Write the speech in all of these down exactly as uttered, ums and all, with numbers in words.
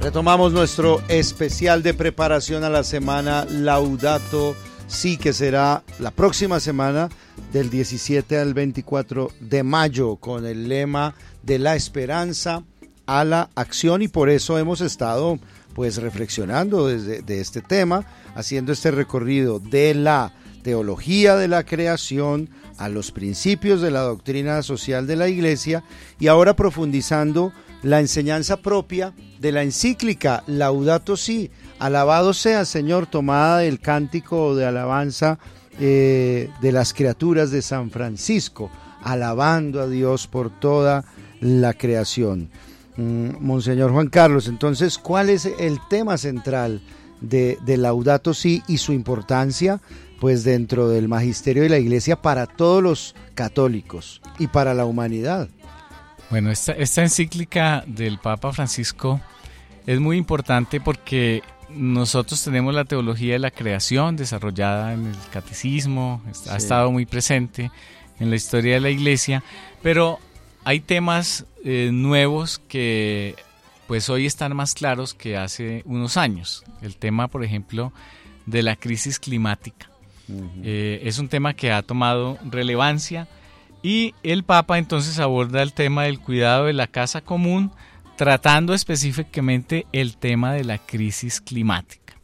Retomamos nuestro especial de preparación a la semana Laudato Si, que será la próxima semana del diecisiete al veinticuatro de mayo, con el lema de la esperanza a la acción, y por eso hemos estado pues reflexionando desde de este tema, haciendo este recorrido de la teología de la creación a los principios de la doctrina social de la Iglesia, y ahora profundizando la enseñanza propia de la encíclica Laudato Si, alabado sea Señor, tomada del cántico de alabanza eh, de las criaturas de San Francisco, alabando a Dios por toda la creación. Mm, Monseñor Juan Carlos, entonces, ¿cuál es el tema central de, de Laudato Si y su importancia pues dentro del magisterio de la Iglesia para todos los católicos y para la humanidad? Bueno, esta, esta encíclica del Papa Francisco es muy importante porque nosotros tenemos la teología de la creación desarrollada en el catecismo, ha sí. estado muy presente en la historia de la Iglesia, pero hay temas eh, nuevos que pues hoy están más claros que hace unos años. El tema, por ejemplo, de la crisis climática. Uh-huh. Eh, es un tema que ha tomado relevancia, y el Papa entonces aborda el tema del cuidado de la casa común, tratando específicamente el tema de la crisis climática.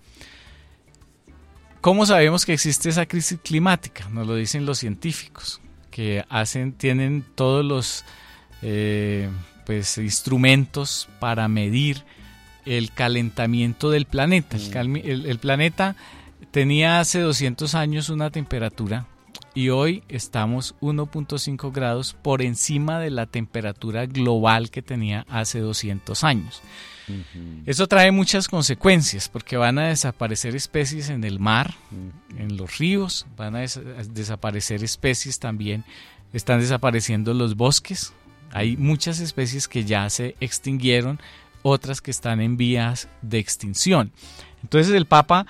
¿Cómo sabemos que existe esa crisis climática? Nos lo dicen los científicos, que hacen, tienen todos los eh, pues, instrumentos para medir el calentamiento del planeta. Mm. El, cal- el, el planeta tenía hace doscientos años una temperatura, y hoy estamos uno punto cinco grados por encima de la temperatura global que tenía hace doscientos años. Uh-huh. Eso trae muchas consecuencias, porque van a desaparecer especies en el mar, uh-huh. en los ríos, van a des- a desaparecer especies también, están desapareciendo los bosques, hay muchas especies que ya se extinguieron, otras que están en vías de extinción. Entonces el Papa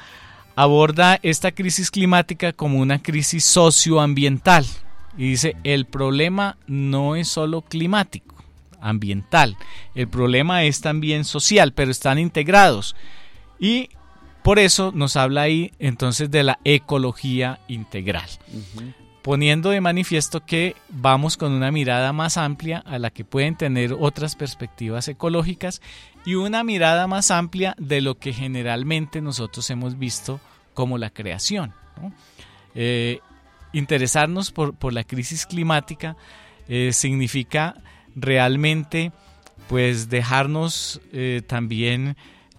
aborda esta crisis climática como una crisis socioambiental y dice: el problema no es solo climático, ambiental, el problema es también social, pero están integrados, y por eso nos habla ahí entonces de la ecología integral, uh-huh. poniendo de manifiesto que vamos con una mirada más amplia a la que pueden tener otras perspectivas ecológicas y una mirada más amplia de lo que generalmente nosotros hemos visto como la creación, ¿no? Eh, interesarnos por, por la crisis climática eh, significa realmente pues dejarnos eh, también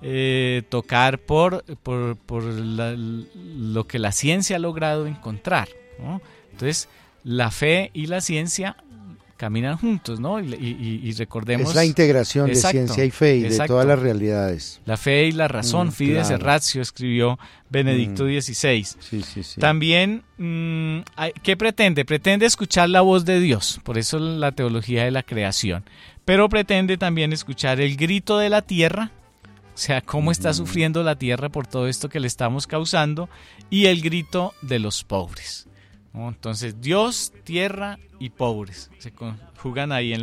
eh, tocar por, por, por la, lo que la ciencia ha logrado encontrar, ¿no? Entonces, la fe y la ciencia caminan juntos, ¿no? Y, y, y recordemos... Es la integración exacto, de ciencia y fe y exacto. de todas las realidades. La fe y la razón, mm, Fides claro. et Ratio, escribió Benedicto mm. dieciséis. Sí, sí, sí. También, mmm, ¿qué pretende? Pretende escuchar la voz de Dios, por eso la teología de la creación. Pero pretende también escuchar el grito de la tierra, o sea, cómo está mm. sufriendo la tierra por todo esto que le estamos causando, y el grito de los pobres, ¿no? Entonces, Dios, tierra y pobres se conjugan ahí en la